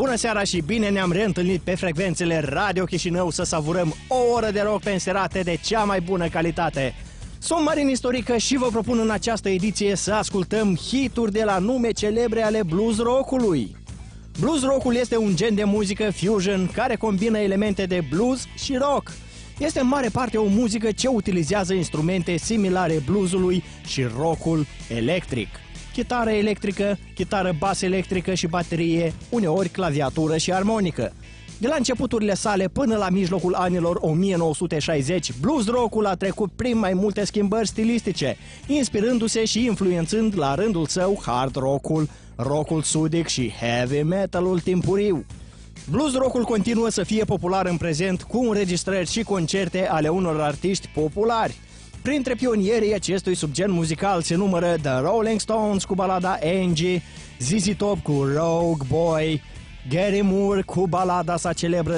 Bună seara și bine ne-am reîntâlnit pe frecvențele Radio Chișinău să savurăm o oră de rock penserate de cea mai bună calitate. Sunt Marin Istorică și vă propun în această ediție să ascultăm hituri de la nume celebre ale blues rock-ului. Blues rock-ul este un gen de muzică fusion care combină elemente de blues și rock. Este în mare parte o muzică ce utilizează instrumente similare bluesului și rock-ul electric. Chitară electrică, chitară bas electrică și baterie, uneori claviatură și armonică. De la începuturile sale până la mijlocul anilor 1960, blues rock-ul a trecut prin mai multe schimbări stilistice, inspirându-se și influențând la rândul său hard rock-ul, rock-ul sudic și heavy metal-ul timpuriu. Blues rock-ul continuă să fie popular în prezent cu înregistrări și concerte ale unor artiști populari. Printre pionierii acestui subgen muzical se numără The Rolling Stones cu balada Angie, ZZ Top cu Rogue Boy, Gary Moore cu balada sa celebră